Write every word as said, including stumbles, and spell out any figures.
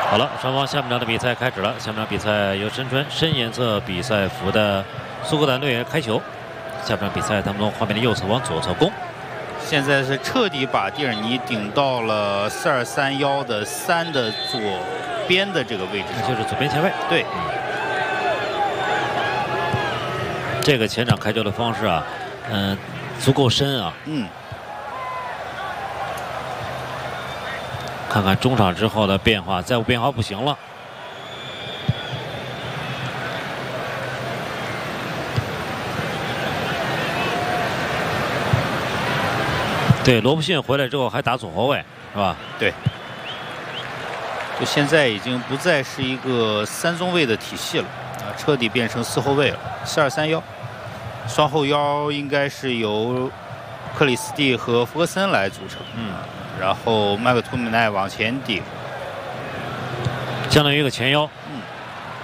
好了，双方下半场的比赛开始了。下半场比赛由身穿深颜色比赛服的苏格兰队员开球。下半场比赛，他们从画面的右侧往左侧攻。 现在是彻底把蒂尔尼顶到了四二三幺的三的左边的这个位置上， 就是左边前卫。 对。 嗯 这个前场开球的方式啊，嗯、呃，足够深啊。 嗯。 看看中场之后的变化，再不变化不行了。对，罗布逊回来之后还打左后卫，是吧？ 对。就现在已经不再是一个三中卫的体系了。 啊，彻底变成四后卫了，四二三幺，双后腰应该是由克里斯蒂和福格森来组成， 嗯， 然后麦克图米奈往前顶， 相当于一个前腰， 嗯。